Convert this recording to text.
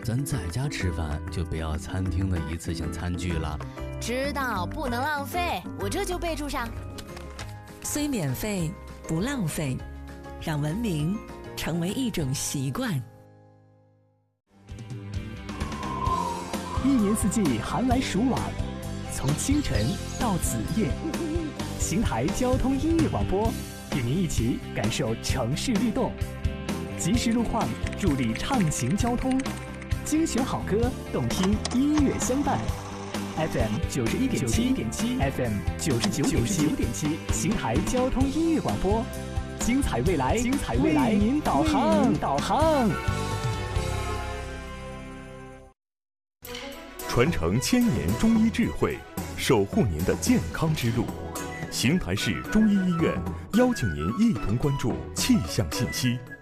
咱在家吃饭就不要餐厅的一次性餐具了。 知道，不能浪费，我这就备注上。 虽免费，不浪费，让文明成为一种习惯。 一年四季寒来暑往，从清晨到子夜，邢台交通音乐广播与您一起感受城市律动，及时路况助力畅行交通，精选好歌，动听音乐相伴。FM 91.7 FM 99.7，邢台交通音乐广播，精彩未来，为您导航。 传承千年中医智慧，守护您的健康之路。邢台市中医医院邀请您一同关注气象信息。